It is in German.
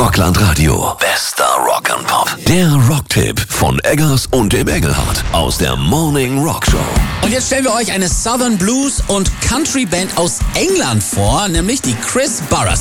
Rockland Radio. Bester Rock and Pop. Der Rocktipp von Eggers und dem Engelhardt aus der Morning Rock Show. Und jetzt stellen wir euch eine Southern Blues und Country Band aus England vor, nämlich die Chris Burrers.